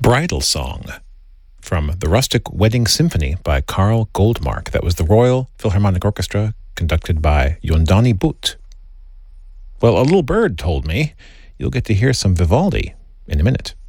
Bridal Song from the Rustic Wedding Symphony by Carl Goldmark. That was the Royal Philharmonic Orchestra, conducted by Yondani Butt. Well, a little bird told me you'll get to hear some Vivaldi in a minute.